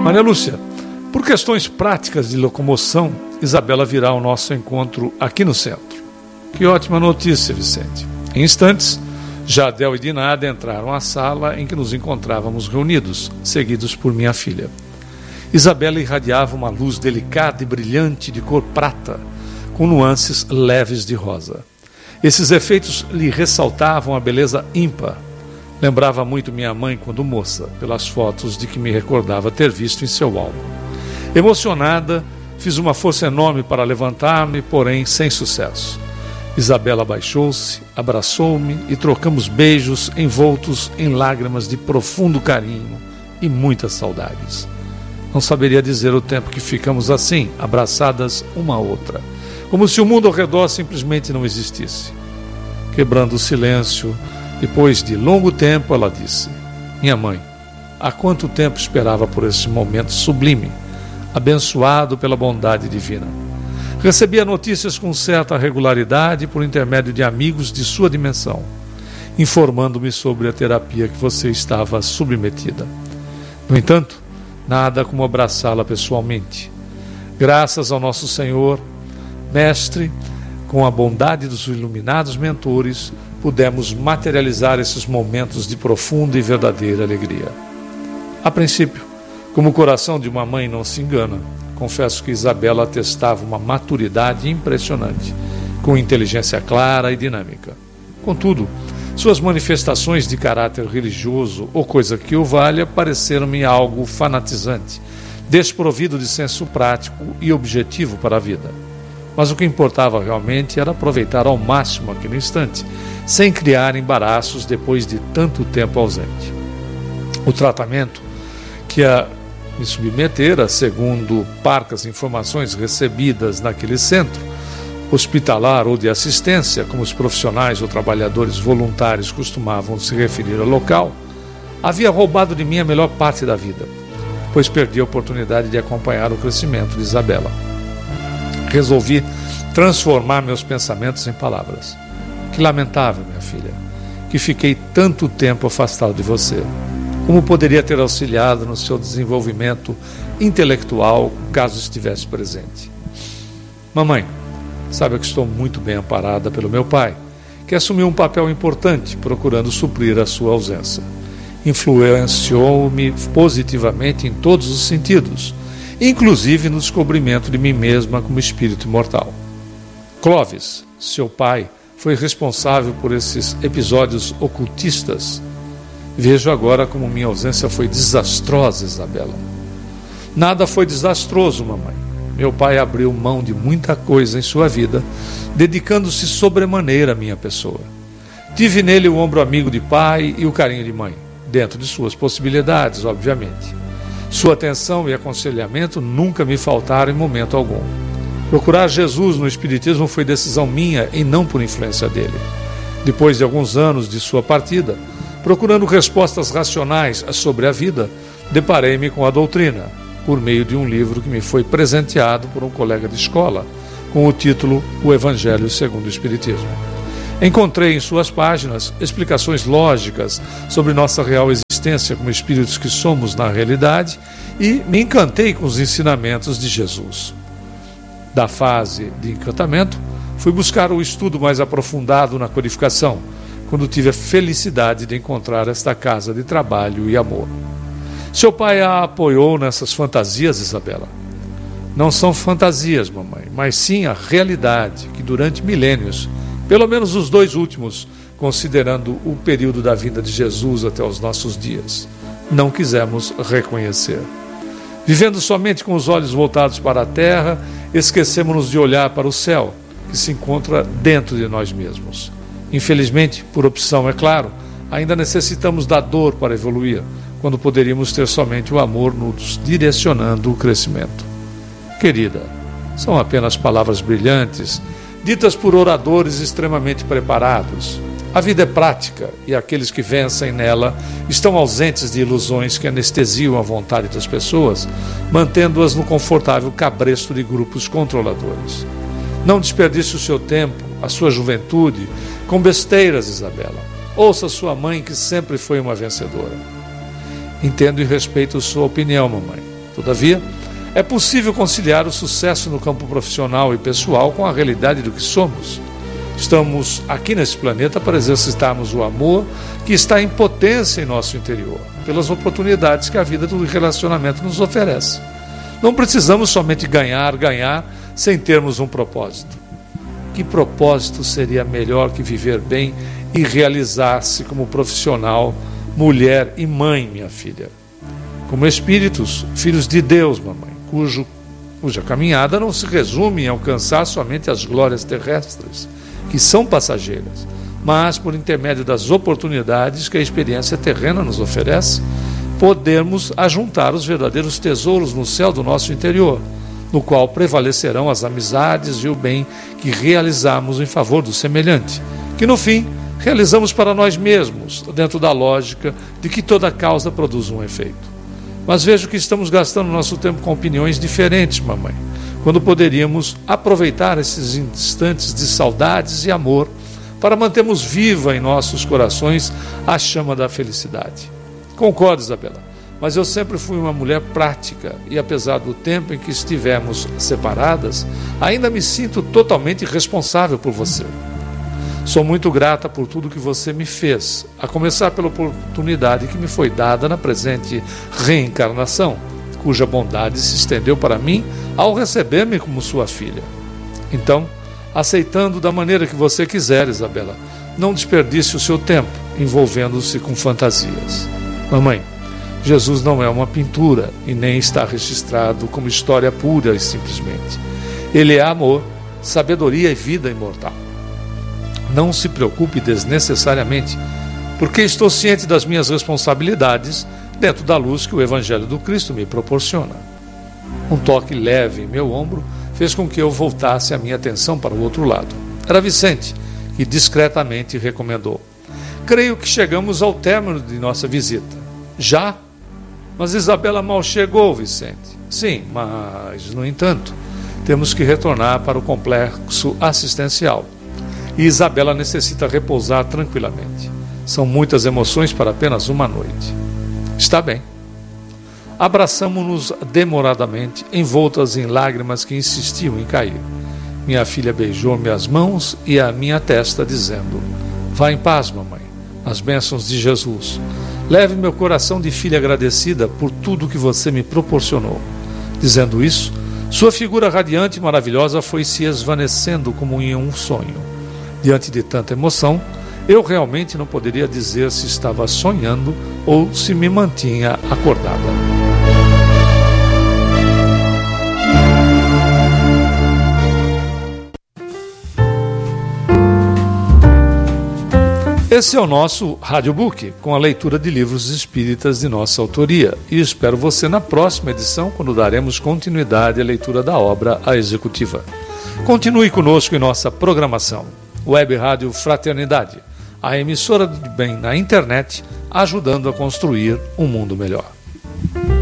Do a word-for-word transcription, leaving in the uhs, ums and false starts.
Maria Lúcia, por questões práticas de locomoção, Isabela virá ao nosso encontro aqui no centro. Que ótima notícia, Vicente. Em instantes, Jadel e Dinada entraram à sala em que nos encontrávamos reunidos, seguidos por minha filha. Isabela irradiava uma luz delicada e brilhante de cor prata, com nuances leves de rosa. Esses efeitos lhe ressaltavam a beleza ímpar. Lembrava muito minha mãe quando moça, pelas fotos de que me recordava ter visto em seu álbum. Emocionada, fiz uma força enorme para levantar-me, porém sem sucesso. Isabela abaixou-se, abraçou-me e trocamos beijos envoltos em lágrimas de profundo carinho e muitas saudades. Não saberia dizer o tempo que ficamos assim, abraçadas uma a outra, como se o mundo ao redor simplesmente não existisse. Quebrando o silêncio, depois de longo tempo, ela disse: minha mãe, há quanto tempo esperava por esse momento sublime, abençoado pela bondade divina. Recebia notícias com certa regularidade por intermédio de amigos de sua dimensão, informando-me sobre a terapia que você estava submetida. No entanto, nada como abraçá-la pessoalmente. Graças ao nosso Senhor, Mestre, com a bondade dos iluminados mentores, pudemos materializar esses momentos de profunda e verdadeira alegria. A princípio, como o coração de uma mãe não se engana, confesso que Isabela atestava uma maturidade impressionante, com inteligência clara e dinâmica. Contudo, suas manifestações de caráter religioso, ou coisa que o valha, pareceram-me algo fanatizante, desprovido de senso prático e objetivo para a vida. Mas o que importava realmente era aproveitar ao máximo aquele instante, sem criar embaraços depois de tanto tempo ausente. O tratamento que a me submetera, segundo parcas informações recebidas naquele centro, hospitalar ou de assistência, como os profissionais ou trabalhadores voluntários costumavam se referir ao local, havia roubado de mim a melhor parte da vida, pois perdi a oportunidade de acompanhar o crescimento de Isabela. Resolvi transformar meus pensamentos em palavras. Que lamentável, minha filha, que fiquei tanto tempo afastado de você. Como poderia ter auxiliado no seu desenvolvimento intelectual, caso estivesse presente? Mamãe, sabe que estou muito bem amparada pelo meu pai, que assumiu um papel importante, procurando suprir a sua ausência. Influenciou-me positivamente em todos os sentidos, inclusive no descobrimento de mim mesma como espírito imortal. Clóvis, seu pai, foi responsável por esses episódios ocultistas. Vejo agora como minha ausência foi desastrosa, Isabela. Nada foi desastroso, mamãe. Meu pai abriu mão de muita coisa em sua vida, dedicando-se sobremaneira à minha pessoa. Tive nele o ombro amigo de pai e o carinho de mãe, dentro de suas possibilidades, obviamente. Sua atenção e aconselhamento nunca me faltaram em momento algum. Procurar Jesus no Espiritismo foi decisão minha e não por influência dele. Depois de alguns anos de sua partida, procurando respostas racionais sobre a vida, deparei-me com a doutrina, por meio de um livro que me foi presenteado por um colega de escola, com o título O Evangelho segundo o Espiritismo. Encontrei em suas páginas explicações lógicas sobre nossa real existência como espíritos que somos na realidade e me encantei com os ensinamentos de Jesus. Da fase de encantamento, fui buscar o estudo mais aprofundado na codificação, quando tive a felicidade de encontrar esta casa de trabalho e amor. Seu pai a apoiou nessas fantasias, Isabela? Não são fantasias, mamãe, mas sim a realidade que durante milênios, pelo menos os dois últimos, considerando o período da vinda de Jesus até os nossos dias, não quisemos reconhecer. Vivendo somente com os olhos voltados para a terra, esquecemos-nos de olhar para o céu, que se encontra dentro de nós mesmos. Infelizmente, por opção, é claro, ainda necessitamos da dor para evoluir, quando poderíamos ter somente o amor nos direcionando o crescimento. Querida, são apenas palavras brilhantes, ditas por oradores extremamente preparados. A vida é prática e aqueles que vencem nela estão ausentes de ilusões que anestesiam a vontade das pessoas, mantendo-as no confortável cabresto de grupos controladores. Não desperdice o seu tempo, a sua juventude, com besteiras, Isabela. Ouça sua mãe, que sempre foi uma vencedora. Entendo e respeito sua opinião, mamãe, Todavia, é possível conciliar o sucesso no campo profissional e pessoal com a realidade do que somos. Estamos aqui nesse planeta para exercitarmos o amor que está em potência em nosso interior, pelas oportunidades que a vida do relacionamento nos oferece. Não precisamos somente ganhar, ganhar, sem termos um propósito. Que propósito seria melhor que viver bem e realizar-se como profissional, mulher e mãe, minha filha? Como espíritos, filhos de Deus, mamãe, cujo, cuja caminhada não se resume em alcançar somente as glórias terrestres, que são passageiras, mas por intermédio das oportunidades que a experiência terrena nos oferece, podemos ajuntar os verdadeiros tesouros no céu do nosso interior, no qual prevalecerão as amizades e o bem que realizamos em favor do semelhante, que no fim realizamos para nós mesmos, dentro da lógica de que toda causa produz um efeito. Mas vejo que estamos gastando nosso tempo com opiniões diferentes, mamãe, quando poderíamos aproveitar esses instantes de saudades e amor para mantermos viva em nossos corações a chama da felicidade. Concordo, Isabela, mas eu sempre fui uma mulher prática e, apesar do tempo em que estivemos separadas, ainda me sinto totalmente responsável por você. Sou muito grata por tudo que você me fez, a começar pela oportunidade que me foi dada na presente reencarnação, cuja bondade se estendeu para mim ao receber-me como sua filha. Então, aceitando da maneira que você quiser, Isabela, não desperdice o seu tempo envolvendo-se com fantasias. Mamãe, Jesus não é uma pintura e nem está registrado como história pura e simplesmente. Ele é amor, sabedoria e vida imortal. Não se preocupe desnecessariamente, porque estou ciente das minhas responsabilidades dentro da luz que o Evangelho do Cristo me proporciona. Um toque leve em meu ombro fez com que eu voltasse a minha atenção para o outro lado. Era Vicente, que discretamente recomendou: creio que chegamos ao término de nossa visita. Já? Mas Isabela mal chegou, Vicente. Sim, mas, no entanto, temos que retornar para o complexo assistencial. E Isabela necessita repousar tranquilamente. São muitas emoções para apenas uma noite. Está bem. Abraçamo-nos demoradamente, envoltas em lágrimas que insistiam em cair. Minha filha beijou-me as mãos e a minha testa, dizendo: vá em paz, mamãe, nas bênçãos de Jesus. Leve meu coração de filha agradecida por tudo que você me proporcionou. Dizendo isso, sua figura radiante e maravilhosa foi se esvanecendo como em um sonho. Diante de tanta emoção, eu realmente não poderia dizer se estava sonhando ou se me mantinha acordada. Esse é o nosso Radiobook, com a leitura de livros espíritas de nossa autoria, e espero você na próxima edição, quando daremos continuidade à leitura da obra A Executiva. Continue conosco em nossa programação. Web Rádio Fraternidade, a emissora de bem na internet, ajudando a construir um mundo melhor.